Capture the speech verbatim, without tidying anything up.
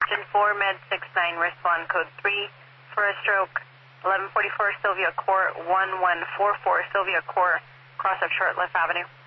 engine four, med six nine, respond code three for a stroke, eleven forty-four Sylvia Court, one one four four Sylvia Court, cross of Shortlift Avenue.